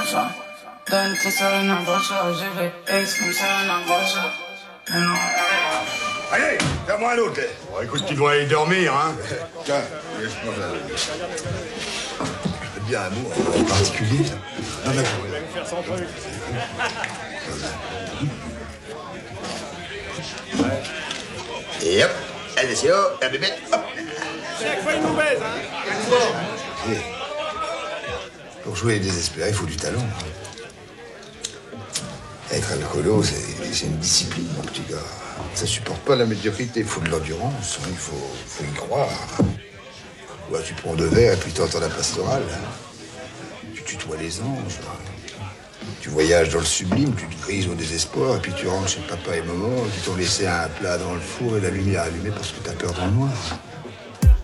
bolsa. Donne ton seul en bolsa, je vais ex mon seul en bolsa. Allez, fais-moi un autre. Bon, écoute, tu dois aller dormir, hein. Tiens, laisse-moi bien un mot en particulier. Non, mais... faire son truc. Et hop, attention, la bébête, hop. Chaque fois, il nous baise, hein. Pour jouer les désespérés, il faut du talent. Être alcoolo, c'est une discipline, mon petit gars. Ça supporte pas la médiocrité, il faut de l'endurance, il faut y croire. Ouais, tu prends 2 verres et puis t'entends la pastorale. Tu tutoies les anges. Tu voyages dans le sublime, tu te brises au désespoir, et puis tu rentres chez papa et maman qui t'ont laissé un plat dans le four et la lumière allumée parce que t'as peur dans le noir.